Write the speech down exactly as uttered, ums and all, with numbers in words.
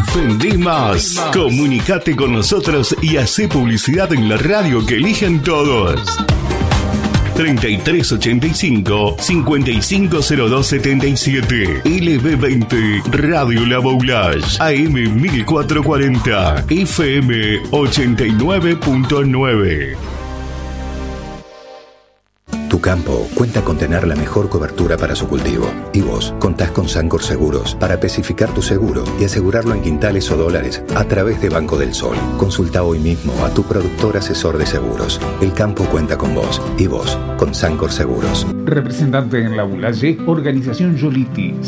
Defendé más. Comunicate con nosotros y hacé publicidad en la radio que eligen todos. treinta y tres ochenta y cinco, cincuenta y cinco cero dos setenta y siete. L B veinte Radio La Boulage. A M mil cuatrocientos cuarenta. F M ochenta y nueve punto nueve. Tu campo cuenta con tener la mejor cobertura para su cultivo. Y vos contás con Sancor Seguros para especificar tu seguro y asegurarlo en quintales o dólares a través de Banco del Sol. Consulta hoy mismo a tu productor asesor de seguros. El campo cuenta con vos y vos con Sancor Seguros. Representante en La Boulaye, Organización Yoliti.